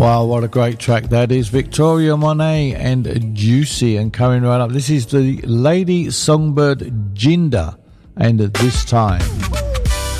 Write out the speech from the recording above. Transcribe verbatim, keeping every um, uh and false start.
Wow, what a great track that is. Victoria Monet and Juicy, and coming right up, this is the Lady Songbird Jinder, and This Time.